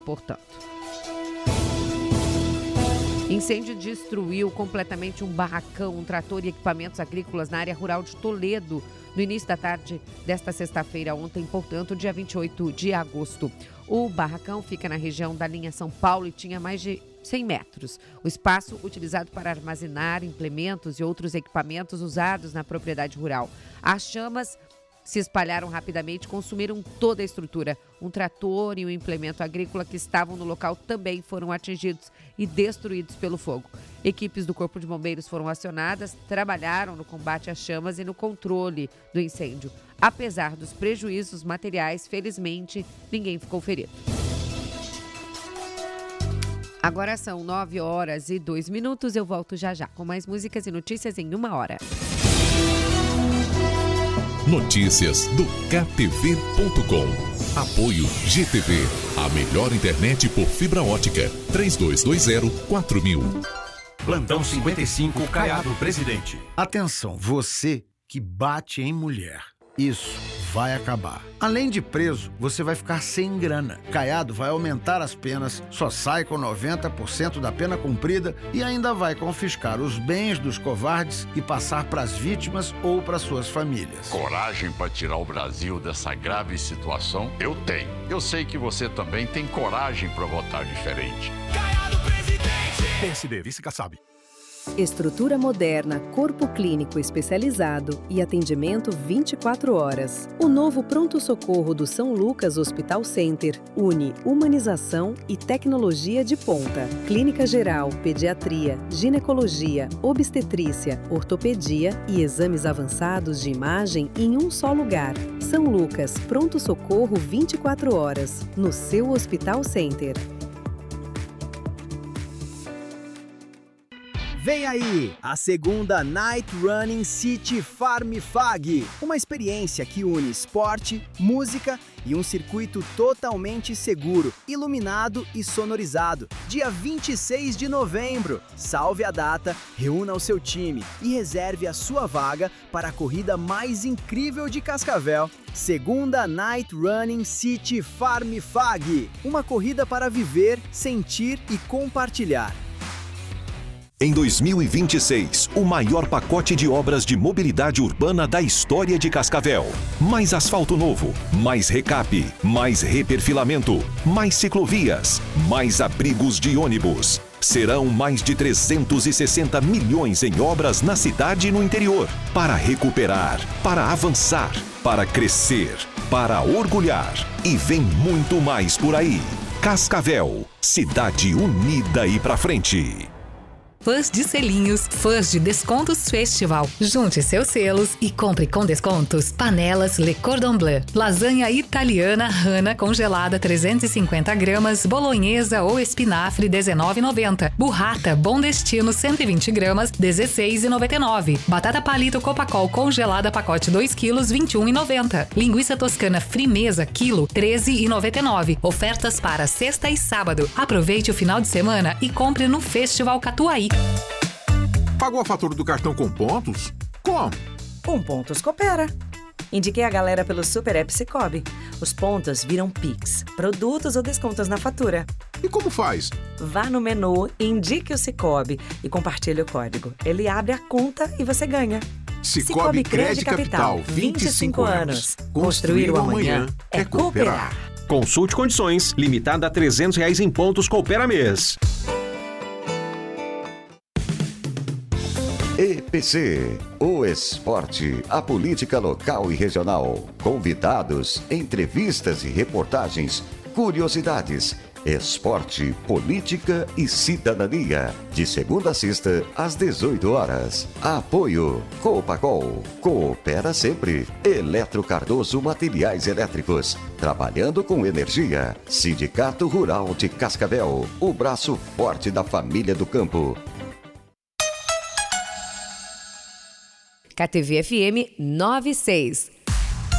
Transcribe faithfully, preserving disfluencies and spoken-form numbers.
portanto. Incêndio destruiu completamente um barracão, um trator e equipamentos agrícolas na área rural de Toledo, no início da tarde desta sexta-feira, ontem, portanto, dia vinte e oito de agosto. O barracão fica na região da linha São Paulo e tinha mais de cem metros. O espaço utilizado para armazenar implementos e outros equipamentos usados na propriedade rural. As chamas se espalharam rapidamente e consumiram toda a estrutura. Um trator e um implemento agrícola que estavam no local também foram atingidos e destruídos pelo fogo. Equipes do Corpo de Bombeiros foram acionadas, trabalharam no combate às chamas e no controle do incêndio. Apesar dos prejuízos materiais, felizmente, ninguém ficou ferido. Agora são nove horas e dois minutos. Eu volto já já com mais músicas e notícias em uma hora. Notícias do K T V ponto com. Apoio G T V, a melhor internet por fibra ótica. três dois dois zero quatro mil. Plantão cinquenta e cinco, Caiado Presidente. Atenção, você que bate em mulher. Isso vai acabar. Além de preso, você vai ficar sem grana. Caiado vai aumentar as penas, só sai com noventa por cento da pena cumprida e ainda vai confiscar os bens dos covardes e passar para as vítimas ou para suas famílias. Coragem para tirar o Brasil dessa grave situação? Eu tenho. Eu sei que você também tem coragem para votar diferente. Caiado Presidente! P S D, vice-Kassab. Estrutura moderna, corpo clínico especializado e atendimento vinte e quatro horas. O novo pronto-socorro do São Lucas Hospital Center une humanização e tecnologia de ponta. Clínica geral, pediatria, ginecologia, obstetrícia, ortopedia e exames avançados de imagem em um só lugar. São Lucas, pronto-socorro vinte e quatro horas, no seu Hospital Center. Vem aí, a segunda Night Running City Farm Fag, uma experiência que une esporte, música e um circuito totalmente seguro, iluminado e sonorizado. Dia vinte e seis de novembro. Salve a data, reúna o seu time e reserve a sua vaga para a corrida mais incrível de Cascavel. Segunda Night Running City Farm Fag, uma corrida para viver, sentir e compartilhar. Em dois mil e vinte e seis, o maior pacote de obras de mobilidade urbana da história de Cascavel. Mais asfalto novo, mais recape, mais reperfilamento, mais ciclovias, mais abrigos de ônibus. Serão mais de trezentos e sessenta milhões em obras na cidade e no interior. Para recuperar, para avançar, para crescer, para orgulhar. E vem muito mais por aí. Cascavel, cidade unida e pra frente. Fãs de selinhos, fãs de Descontos Festival. Junte seus selos e compre com descontos. Panelas Le Cordon Bleu. Lasanha italiana Rana congelada trezentos e cinquenta gramas. Bolonhesa ou espinafre dezenove reais e noventa centavos. Burrata Bom Destino cento e vinte gramas dezesseis reais e noventa e nove centavos. Batata palito Copacol congelada pacote dois quilos vinte e um reais e noventa centavos. Linguiça toscana Frimeza quilo treze reais e noventa e nove centavos. Ofertas para sexta e sábado. Aproveite o final de semana e compre no Festival Catuaí. Pagou a fatura do cartão com pontos? Como? Com Pontos Coopera. Indiquei a galera pelo Super App Cicobi. Os pontos viram Pix, produtos ou descontos na fatura. E como faz? Vá no menu, indique o Cicobi e compartilhe o código. Ele abre a conta e você ganha. Cicobi Crédito Capital, vinte e cinco anos. Construir o amanhã é cooperar. Consulte condições, limitada a trezentos reais em pontos Coopera Mês. E P C, o esporte, a política local e regional, convidados, entrevistas e reportagens, curiosidades, esporte, política e cidadania. De segunda a sexta, às dezoito horas. Apoio Copacol, coopera sempre. Eletro Cardoso Materiais Elétricos, trabalhando com energia. Sindicato Rural de Cascavel, o braço forte da família do campo. K T V F M noventa e seis.